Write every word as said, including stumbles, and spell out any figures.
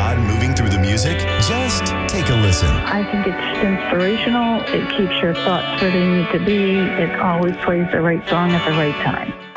God moving through the music? Just take a listen. I think it's inspirational. It keeps your thoughts where they need to be. It always plays the right song at the right time.